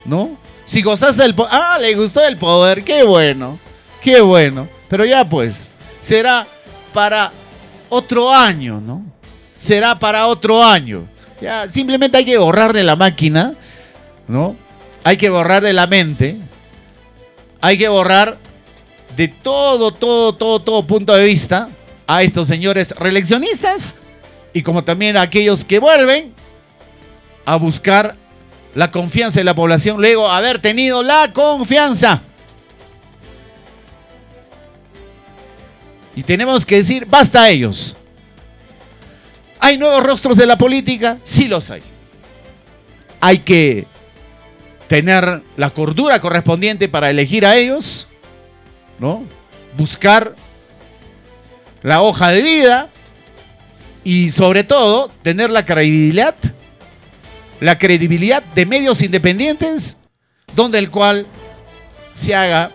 ¿no? Si gozaste del poder, le gustó el poder, qué bueno, qué bueno. Pero ya pues, será para otro año, ¿no? Será para otro año. Ya, simplemente hay que borrar de la máquina, ¿no? Hay que borrar de la mente, hay que borrar de todo punto de vista a estos señores reeleccionistas y como también a aquellos que vuelven a buscar la confianza de la población luego de haber tenido la confianza. Y tenemos que decir, basta a ellos. ¿Hay nuevos rostros de la política? Sí los hay. Hay que tener la cordura correspondiente para elegir a ellos, ¿no? Buscar la hoja de vida y sobre todo tener la credibilidad de medios independientes donde el cual se haga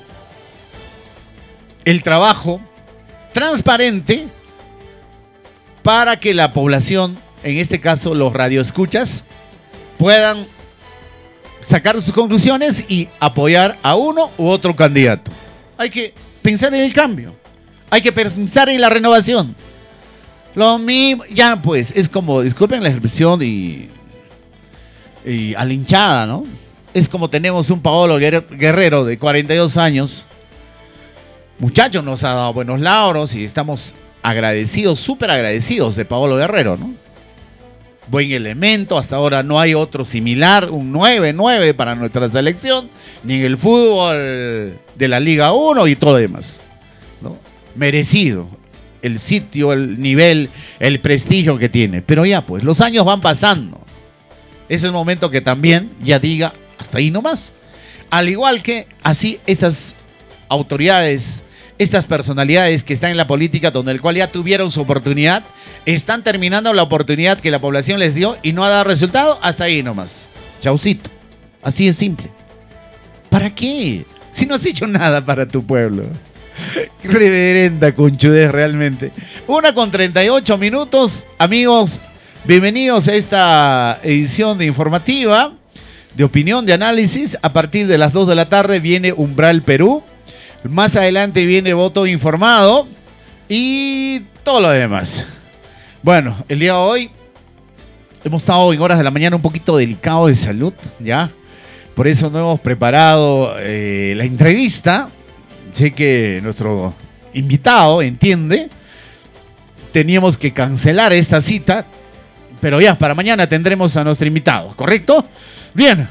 el trabajo transparente para que la población, en este caso los radioescuchas, puedan sacar sus conclusiones y apoyar a uno u otro candidato. Hay que pensar en el cambio, hay que pensar en la renovación. Lo mismo, ya pues, es como, disculpen la expresión y a la hinchada, ¿no? Es como tenemos un Paolo Guerrero de 42 años. Muchacho, nos ha dado buenos lauros y estamos agradecidos, súper agradecidos de Paolo Guerrero, ¿no? Buen elemento, hasta ahora no hay otro similar, un 9-9 para nuestra selección, ni en el fútbol de la Liga 1 y todo lo demás, ¿no? Merecido el sitio, el nivel, el prestigio que tiene. Pero ya pues, los años van pasando. Es el momento que también ya diga, hasta ahí nomás. Al igual que así estas autoridades, estas personalidades que están en la política, donde el cual ya tuvieron su oportunidad, están terminando la oportunidad que la población les dio y no ha dado resultado, hasta ahí nomás. Chaucito. Así es simple. ¿Para qué? Si no has hecho nada para tu pueblo. Reverenda conchudez realmente. 1:38, amigos. Bienvenidos a esta edición de informativa, de opinión, de análisis. A partir de las 2 de la tarde viene Umbral Perú. Más adelante viene Voto Informado y todo lo demás. Bueno, el día de hoy hemos estado en horas de la mañana un poquito delicado de salud, ¿ya? Por eso no hemos preparado la entrevista. Sé que nuestro invitado entiende. Teníamos que cancelar esta cita, pero ya, para mañana tendremos a nuestro invitado, ¿correcto? Bien,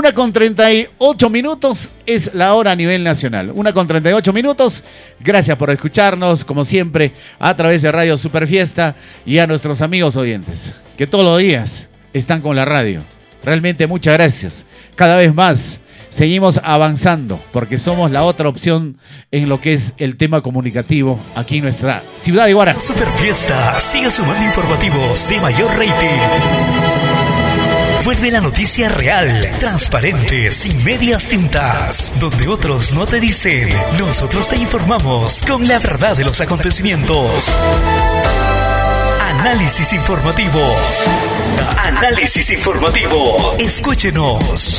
1:38 es la hora a nivel nacional. 1:38. Gracias por escucharnos, como siempre, a través de Radio Superfiesta y a nuestros amigos oyentes, que todos los días están con la radio. Realmente muchas gracias. Cada vez más seguimos avanzando, porque somos la otra opción en lo que es el tema comunicativo aquí en nuestra ciudad de Huaraz. Superfiesta sigue sumando informativos de mayor rating. Vuelve la noticia real, transparente, sin medias tintas. Donde otros no te dicen, nosotros te informamos con la verdad de los acontecimientos. Análisis informativo. Análisis informativo. Escúchenos.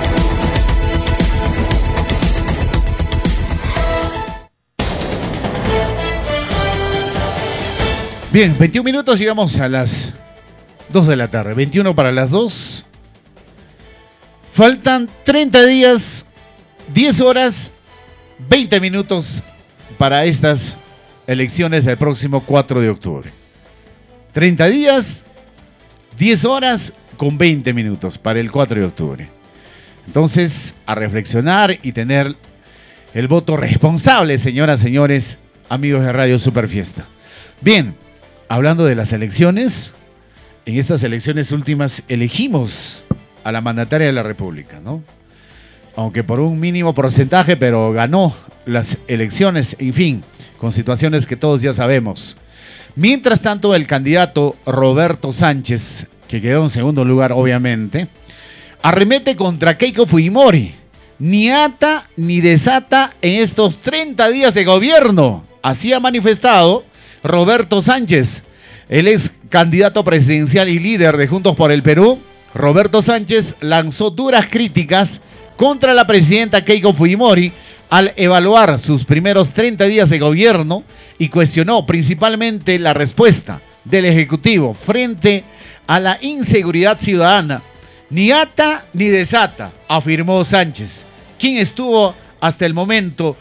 Bien, 21 minutos, llegamos a las 2 de la tarde, 21 para las 2. Faltan 30 días, 10 horas, 20 minutos para estas elecciones del próximo 4 de octubre. 30 días, 10 horas con 20 minutos para el 4 de octubre. Entonces, a reflexionar y tener el voto responsable, señoras, señores, amigos de Radio Superfiesta. Bien, hablando de las elecciones, en estas elecciones últimas elegimos a la mandataria de la República, ¿no? Aunque por un mínimo porcentaje, pero ganó las elecciones, en fin, con situaciones que todos ya sabemos. Mientras tanto, el candidato Roberto Sánchez, que quedó en segundo lugar, obviamente, arremete contra Keiko Fujimori. Ni ata ni desata en estos 30 días de gobierno. Así ha manifestado Roberto Sánchez, el ex candidato presidencial y líder de Juntos por el Perú. Roberto Sánchez lanzó duras críticas contra la presidenta Keiko Fujimori al evaluar sus primeros 30 días de gobierno y cuestionó principalmente la respuesta del Ejecutivo frente a la inseguridad ciudadana. Ni ata ni desata, afirmó Sánchez, quien estuvo hasta el momento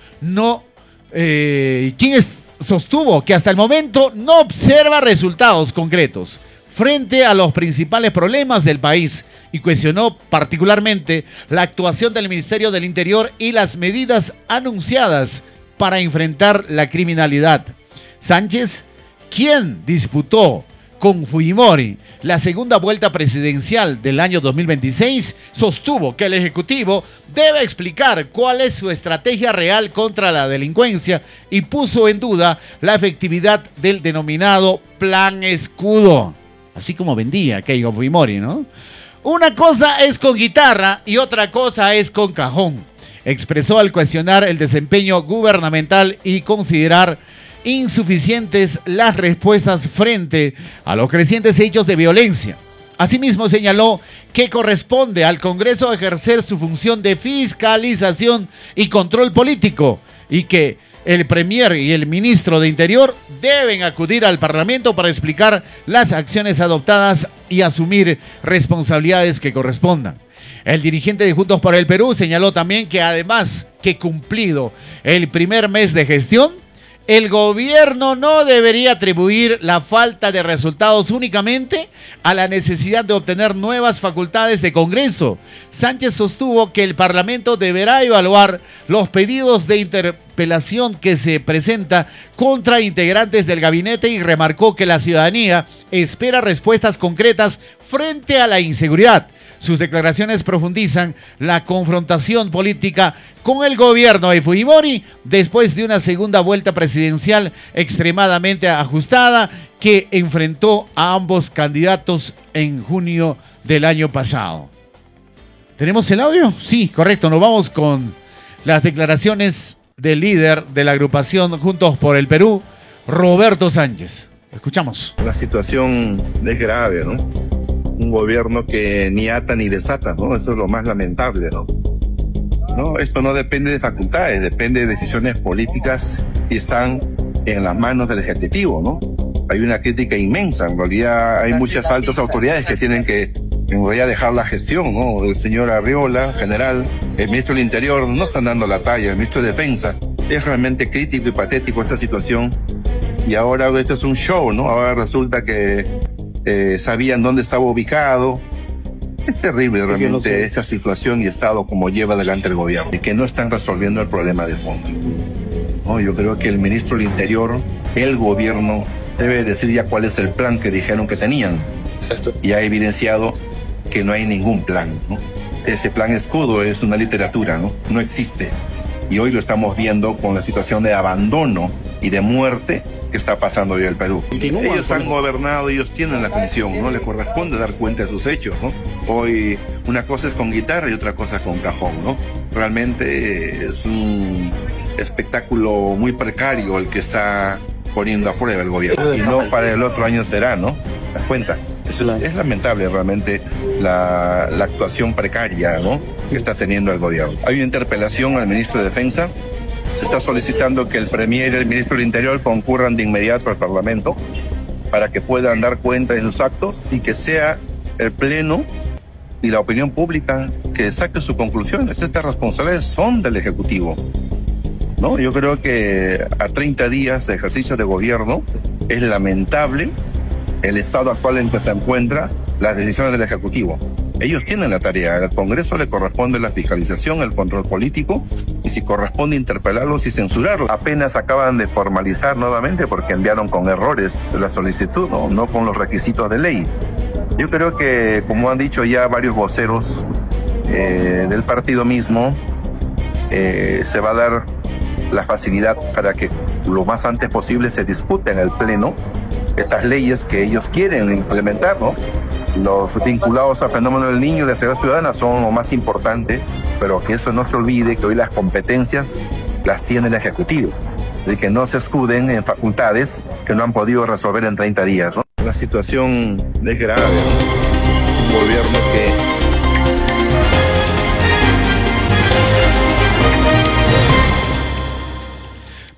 sostuvo que hasta el momento no observa resultados concretos frente a los principales problemas del país y cuestionó particularmente la actuación del Ministerio del Interior y las medidas anunciadas para enfrentar la criminalidad. Sánchez, quien disputó con Fujimori la segunda vuelta presidencial del año 2026, sostuvo que el Ejecutivo debe explicar cuál es su estrategia real contra la delincuencia y puso en duda la efectividad del denominado Plan Escudo, así como vendía Keiko Fujimori, ¿no? Una cosa es con guitarra y otra cosa es con cajón, expresó al cuestionar el desempeño gubernamental y considerar insuficientes las respuestas frente a los crecientes hechos de violencia. Asimismo, señaló que corresponde al Congreso ejercer su función de fiscalización y control político y que el Premier y el Ministro de Interior deben acudir al Parlamento para explicar las acciones adoptadas y asumir responsabilidades que correspondan. El dirigente de Juntos por el Perú señaló también que además que cumplido el primer mes de gestión, el gobierno no debería atribuir la falta de resultados únicamente a la necesidad de obtener nuevas facultades de Congreso. Sánchez sostuvo que el Parlamento deberá evaluar los pedidos de interpelación que se presenta contra integrantes del gabinete y remarcó que la ciudadanía espera respuestas concretas frente a la inseguridad. Sus declaraciones profundizan la confrontación política con el gobierno de Fujimori después de una segunda vuelta presidencial extremadamente ajustada que enfrentó a ambos candidatos en junio del año pasado. ¿Tenemos el audio? Sí, correcto. Nos vamos con las declaraciones del líder de la agrupación Juntos por el Perú, Roberto Sánchez. Escuchamos. La situación es grave, ¿no? Un gobierno que ni ata ni desata, ¿no? Eso es lo más lamentable, ¿no? No, esto no depende de facultades, depende de decisiones políticas y están en las manos del Ejecutivo, ¿no? Hay una crítica inmensa, en realidad hay muchas altas autoridades que tienen que en realidad dejar la gestión, ¿no? El señor Arriola, general, el ministro del Interior no están dando la talla, el ministro de Defensa. Es realmente crítico y patético esta situación y ahora esto es un show, ¿no? Ahora resulta que sabían dónde estaba ubicado. Es terrible realmente esta situación y estado como lleva adelante el gobierno y que no están resolviendo el problema de fondo. No, yo creo que el ministro del Interior, el gobierno, debe decir ya cuál es el plan que dijeron que tenían. Exacto. Y ha evidenciado que no hay ningún plan, ¿no? Ese plan escudo es una literatura, ¿no? No existe. Y hoy lo estamos viendo con la situación de abandono y de muerte que está pasando hoy en el Perú. Ellos han gobernado, ellos tienen la función, ¿no? Les corresponde dar cuenta de sus hechos, ¿no? Hoy una cosa es con guitarra y otra cosa es con cajón, ¿no? Realmente es un espectáculo muy precario el que está poniendo a prueba el gobierno. Y no para el otro año será, ¿no? ¿Te das cuenta? Es lamentable realmente la actuación precaria, ¿no? Que está teniendo el gobierno. Hay una interpelación al ministro de Defensa. Se está solicitando que el Premier y el Ministro del Interior concurran de inmediato al Parlamento para que puedan dar cuenta de sus actos y que sea el Pleno y la opinión pública que saque sus conclusiones. Estas responsabilidades son del Ejecutivo, ¿no? Yo creo que a 30 días de ejercicio de gobierno es lamentable el estado actual en que se encuentra las decisiones del Ejecutivo. Ellos tienen la tarea, al Congreso le corresponde la fiscalización, el control político, y si corresponde interpelarlos y censurarlos. Apenas acaban de formalizar nuevamente porque enviaron con errores la solicitud, no con los requisitos de ley. Yo creo que, como han dicho ya varios voceros del partido mismo, se va a dar la facilidad para que lo más antes posible se discute en el Pleno estas leyes que ellos quieren implementar, ¿no? Los vinculados al fenómeno del niño y la seguridad ciudadana son lo más importante, pero que eso no se olvide que hoy las competencias las tiene el Ejecutivo, y que no se escuden en facultades que no han podido resolver en 30 días, ¿no? La situación es grave, ¿no? Un gobierno que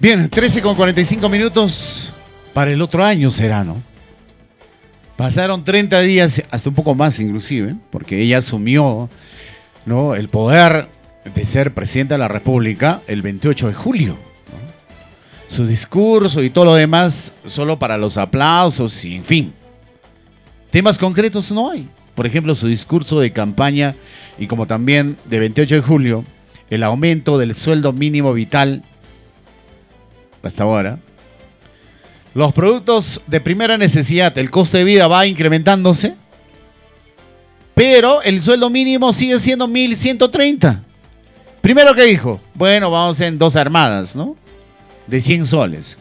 Bien, 13:45 para el otro año será, ¿no? Pasaron 30 días, hasta un poco más inclusive, porque ella asumió, ¿no?, el poder de ser presidenta de la República el 28 de julio. ¿No? Su discurso y todo lo demás solo para los aplausos y en fin. Temas concretos no hay. Por ejemplo, su discurso de campaña y como también de 28 de julio, el aumento del sueldo mínimo vital hasta ahora. Los productos de primera necesidad, el costo de vida va incrementándose, pero el sueldo mínimo sigue siendo 1.130. Primero, ¿qué dijo? Bueno, vamos en 2 armadas, ¿no? De 100 soles.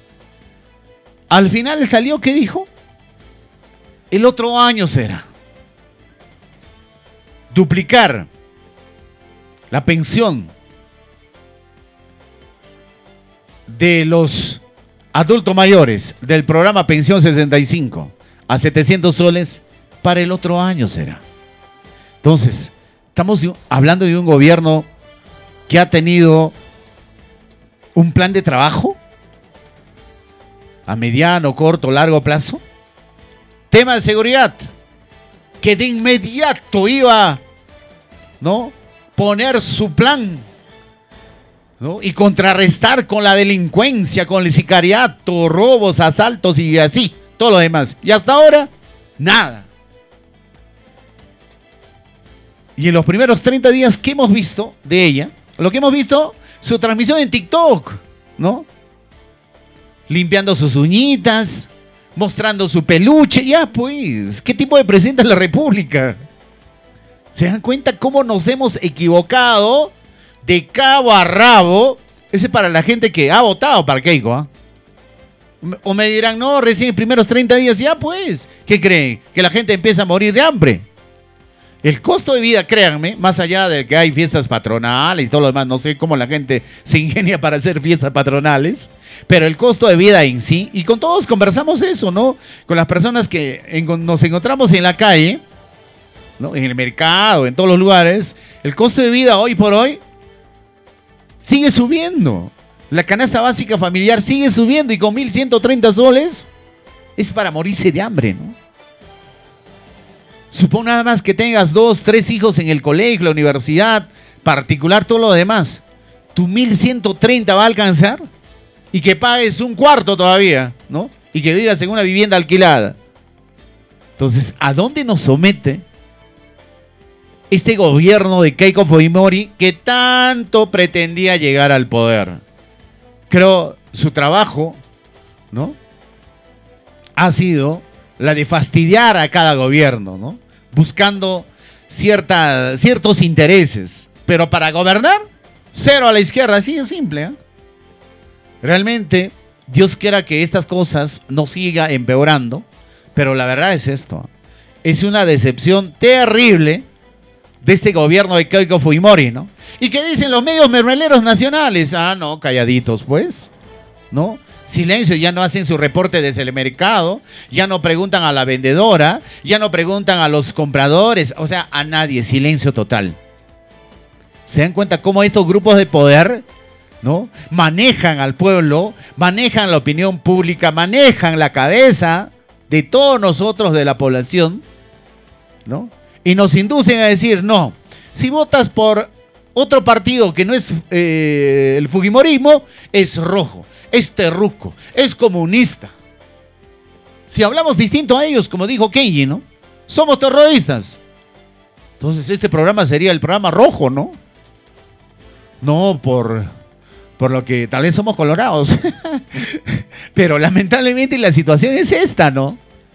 Al final salió, ¿qué dijo? El otro año será duplicar la pensión de los adultos mayores del programa Pensión 65 a 700 soles para el otro año será. Entonces, estamos hablando de un gobierno que ha tenido un plan de trabajo a mediano, corto, largo plazo. Tema de seguridad, que de inmediato iba, ¿no?, poner su plan, ¿no?, y contrarrestar con la delincuencia, con el sicariato, robos, asaltos y así, todo lo demás. Y hasta ahora, nada. Y en los primeros 30 días que hemos visto de ella, lo que hemos visto, su transmisión en TikTok, ¿no? Limpiando sus uñitas, mostrando su peluche. Ya pues, ¿qué tipo de presidenta de la República? ¿Se dan cuenta cómo nos hemos equivocado de cabo a rabo? Ese es para la gente que ha votado para Keiko, ¿eh? O me dirán, no, recién en primeros 30 días, ya pues, ¿qué creen? ¿Que la gente empieza a morir de hambre? El costo de vida, créanme, más allá de que hay fiestas patronales y todo lo demás, no sé cómo la gente se ingenia para hacer fiestas patronales, pero el costo de vida en sí, y con todos conversamos eso, ¿no? Con las personas que nos encontramos en la calle, ¿no?, en el mercado, en todos los lugares, el costo de vida hoy por hoy sigue subiendo. La canasta básica familiar sigue subiendo y con 1.130 soles es para morirse de hambre, ¿no? Supón nada más que tengas 2, 3 hijos en el colegio, la universidad, particular, todo lo demás. ¿Tu 1.130 va a alcanzar? Y que pagues un cuarto todavía, ¿no? Y que vivas en una vivienda alquilada. Entonces, ¿a dónde nos somete este gobierno de Keiko Fujimori que tanto pretendía llegar al poder? Creo su trabajo, ¿no?, ha sido la de fastidiar a cada gobierno, ¿no?, buscando ciertos intereses, pero para gobernar, cero a la izquierda, así de simple, ¿eh? Realmente, Dios quiera que estas cosas no sigan empeorando, pero la verdad es esto, es una decepción terrible de este gobierno de Keiko Fujimori, ¿no? ¿Y qué dicen los medios mermeleros nacionales? Ah, no, calladitos pues, ¿no? Silencio, ya no hacen su reporte desde el mercado, ya no preguntan a la vendedora, ya no preguntan a los compradores, o sea, a nadie, silencio total. ¿Se dan cuenta cómo estos grupos de poder, ¿no?, manejan al pueblo, manejan la opinión pública, manejan la cabeza de todos nosotros de la población, ¿no? Y nos inducen a decir, no, si votas por otro partido que no es el fujimorismo, es rojo, es terruco, es comunista. Si hablamos distinto a ellos, como dijo Kenji, ¿no?, somos terroristas. Entonces este programa sería el programa rojo, ¿no? No por lo que tal vez somos colorados. Pero lamentablemente la situación es esta, ¿no?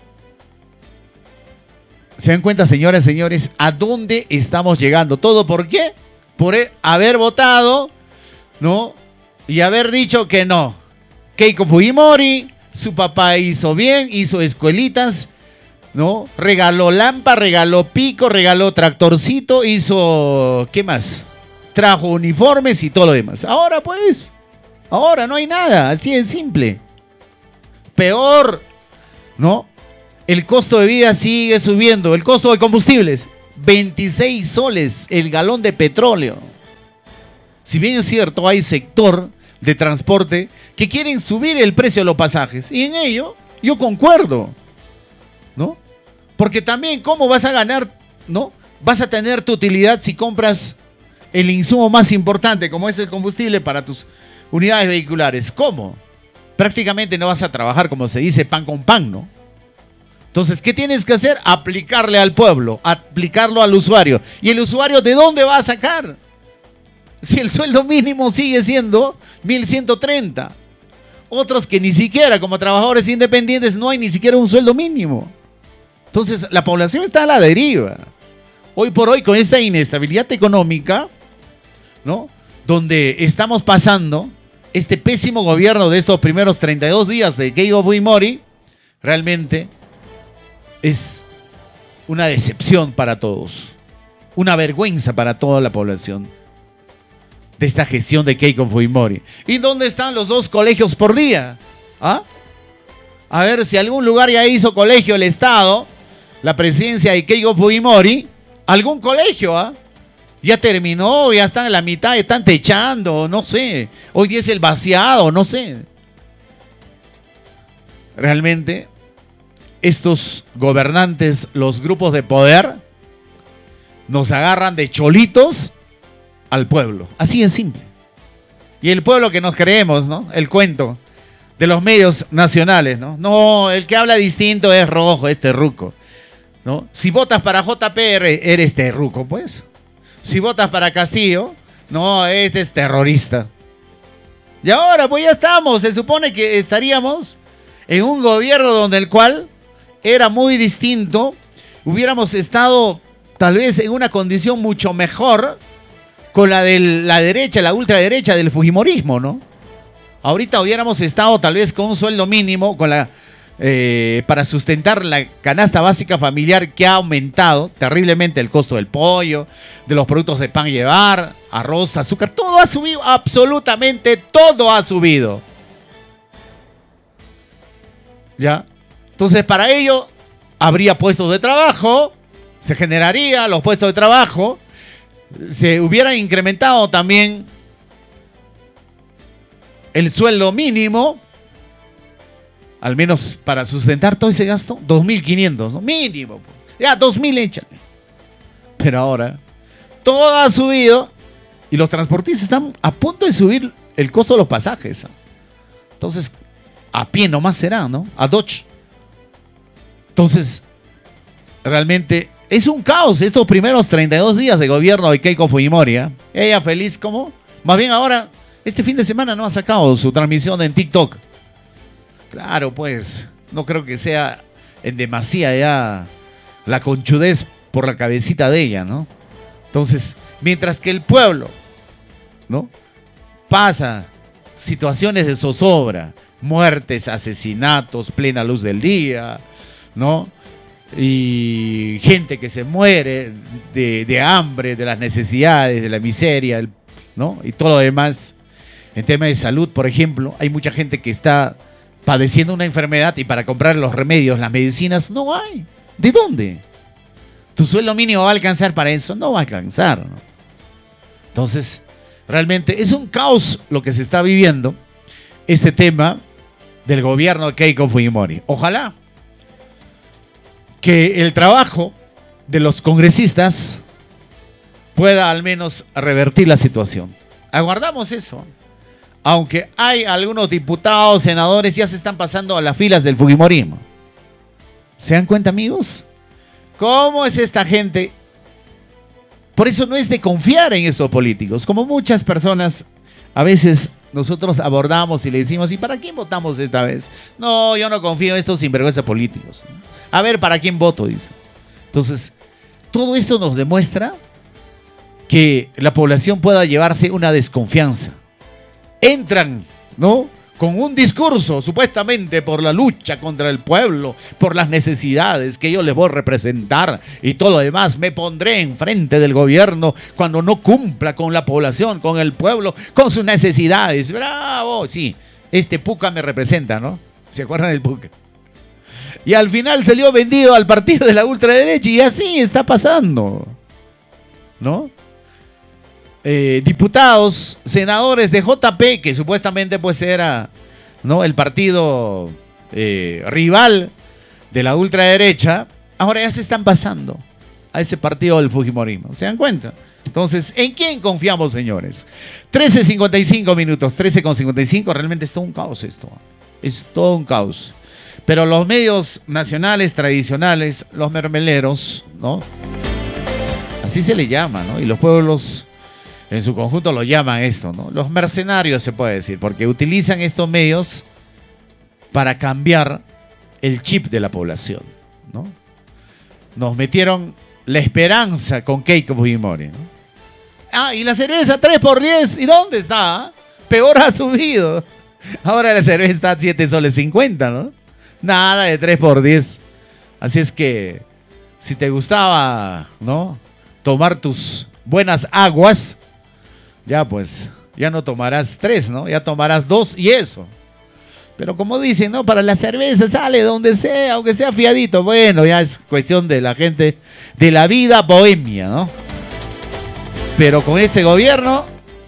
¿Se dan cuenta, señoras y señores, a dónde estamos llegando? ¿Todo por qué? Por haber votado, ¿no?, y haber dicho que no. Keiko Fujimori, su papá hizo bien, hizo escuelitas, ¿no? Regaló lámpara, regaló pico, regaló tractorcito, hizo, ¿qué más? Trajo uniformes y todo lo demás. Ahora pues, ahora no hay nada, así de simple. Peor, ¿no? El costo de vida sigue subiendo, el costo de combustibles, 26 soles el galón de petróleo. Si bien es cierto, hay sector de transporte que quieren subir el precio de los pasajes. Y en ello yo concuerdo, ¿no? Porque también, ¿cómo vas a ganar, no? Vas a tener tu utilidad si compras el insumo más importante, como es el combustible para tus unidades vehiculares. ¿Cómo? Prácticamente no vas a trabajar, como se dice, pan con pan, ¿no? Entonces, ¿qué tienes que hacer? Aplicarle al pueblo, aplicarlo al usuario. ¿Y el usuario de dónde va a sacar? Si el sueldo mínimo sigue siendo 1.130. Otros que ni siquiera, como trabajadores independientes, no hay ni siquiera un sueldo mínimo. Entonces, la población está a la deriva. Hoy por hoy, con esta inestabilidad económica, ¿no? Donde estamos pasando este pésimo gobierno de estos primeros 32 días de Keiko Fujimori, realmente es una decepción para todos, una vergüenza para toda la población de esta gestión de Keiko Fujimori. ¿Y dónde están los 2 colegios por día? ¿Ah? A ver, si algún lugar ya hizo colegio el Estado, la presidencia de Keiko Fujimori, algún colegio, ¿ah? Ya terminó, ya están en la mitad, están techando, no sé. Hoy día es el vaciado, no sé. Realmente, estos gobernantes, los grupos de poder, nos agarran de cholitos al pueblo. Así es simple. Y el pueblo que nos creemos, ¿no? El cuento de los medios nacionales, ¿no? No, el que habla distinto es rojo, es terruco, ¿no? Si votas para JPR, eres terruco, pues. Si votas para Castillo, no, este es terrorista. Y ahora, pues ya estamos. Se supone que estaríamos en un gobierno donde el cual era muy distinto. Hubiéramos estado tal vez en una condición mucho mejor con la de la derecha, la ultraderecha del fujimorismo, ¿no? Ahorita hubiéramos estado tal vez con un sueldo mínimo, con la para sustentar la canasta básica familiar que ha aumentado terriblemente el costo del pollo, de los productos de pan llevar, arroz, azúcar, todo ha subido, absolutamente todo ha subido. ¿Ya? Entonces, para ello habría puestos de trabajo, se generaría los puestos de trabajo, se hubiera incrementado también el sueldo mínimo, al menos para sustentar todo ese gasto, 2.500, ¿no? Mínimo. Ya, 2.000 échale. Pero ahora, todo ha subido y los transportistas están a punto de subir el costo de los pasajes. Entonces, a pie nomás será, ¿no? A Dodge. Entonces, realmente es un caos estos primeros 32 días de gobierno de Keiko Fujimori. Ella feliz como. Más bien ahora, este fin de semana no ha sacado su transmisión en TikTok. Claro, pues, no creo que sea en demasía ya la conchudez por la cabecita de ella, ¿no? Entonces, mientras que el pueblo, ¿no? Pasa situaciones de zozobra, muertes, asesinatos, plena luz del día, ¿no? Y gente que se muere de hambre, de las necesidades, de la miseria, ¿no? Y todo lo demás. En tema de salud, por ejemplo, hay mucha gente que está padeciendo una enfermedad y para comprar los remedios, las medicinas, no hay. ¿De dónde? ¿Tu sueldo mínimo va a alcanzar para eso? No va a alcanzar, ¿no? Entonces, realmente es un caos lo que se está viviendo, este tema del gobierno de Keiko Fujimori. Ojalá que el trabajo de los congresistas pueda al menos revertir la situación. Aguardamos eso. Aunque hay algunos diputados, senadores, ya se están pasando a las filas del fujimorismo. ¿Se dan cuenta, amigos? ¿Cómo es esta gente? Por eso no es de confiar en esos políticos. Como muchas personas, a veces nosotros abordamos y le decimos, ¿y para quién votamos esta vez? No, yo no confío en estos sinvergüenza políticos. A ver, ¿para quién voto? Dice. Entonces, todo esto nos demuestra que la población pueda llevarse una desconfianza. Entran, ¿no? Con un discurso supuestamente por la lucha contra el pueblo, por las necesidades que yo les voy a representar y todo lo demás. Me pondré enfrente del gobierno cuando no cumpla con la población, con el pueblo, con sus necesidades. ¡Bravo! Sí, este Puca me representa, ¿no? ¿Se acuerdan del Puca? Y al final salió vendido al partido de la ultraderecha y así está pasando, ¿no? diputados, senadores de JP, que supuestamente pues era, ¿no?, el partido rival de la ultraderecha, ahora ya se están pasando a ese partido del Fujimorismo. ¿Se dan cuenta? Entonces, ¿en quién confiamos, señores? 13:55 minutos, 13:55, realmente es todo un caos esto. Es todo un caos. Pero los medios nacionales tradicionales, los mermeleros, ¿no?, así se le llama, ¿no? Y los pueblos en su conjunto lo llaman esto, ¿no? Los mercenarios, se puede decir, porque utilizan estos medios para cambiar el chip de la población, ¿no? Nos metieron la esperanza con Keiko Fujimori, ¿no? Ah, y la cerveza 3x10, ¿y dónde está? Peor ha subido. Ahora la cerveza está a 7 soles 50, ¿no? Nada de 3x10. Así es que, si te gustaba, ¿no?, tomar tus buenas aguas, ya pues, ya no tomarás 3, ¿no? Ya tomarás 2 y eso. Pero como dicen, ¿no?, para la cerveza sale donde sea, aunque sea fiadito. Bueno, ya es cuestión de la gente, de la vida bohemia, ¿no? Pero con este gobierno,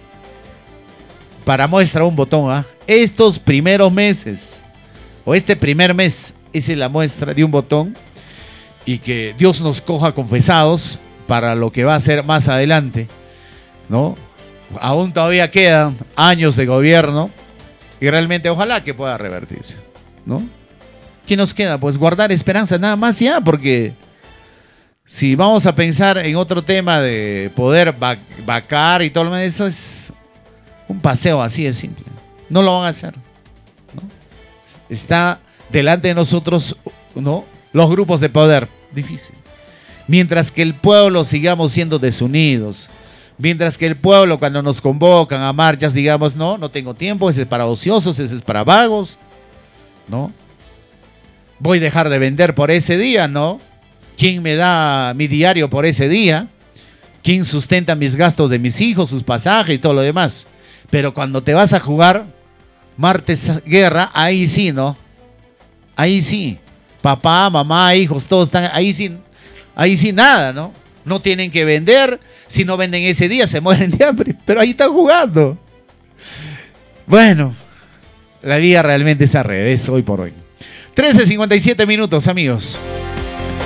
para muestra un botón, ¿ah? Estos primeros meses, o este primer mes, esa es la muestra de un botón, y que Dios nos coja confesados para lo que va a ser más adelante, ¿no? Aún todavía quedan años de gobierno y realmente ojalá que pueda revertirse, ¿no? ¿Qué nos queda? Pues guardar esperanza nada más ya, porque si vamos a pensar en otro tema de poder vacar y todo lo demás, eso es un paseo así de simple. No lo van a hacer, ¿no? Está delante de nosotros, ¿no?, los grupos de poder. Difícil. Mientras que el pueblo sigamos siendo desunidos, mientras que el pueblo cuando nos convocan a marchas digamos, no tengo tiempo, ese es para ociosos, ese es para vagos, ¿no? Voy a dejar de vender por ese día, ¿no? ¿Quién me da mi diario por ese día? ¿Quién sustenta mis gastos de mis hijos, sus pasajes y todo lo demás? Pero cuando te vas a jugar martes guerra, ahí sí, ¿no? Ahí sí. Papá, mamá, hijos, todos están ahí sí nada, ¿no? No tienen que vender, si no venden ese día se mueren de hambre, pero ahí están jugando. Bueno, la vida realmente es al revés hoy por hoy. 13:57 minutos, amigos.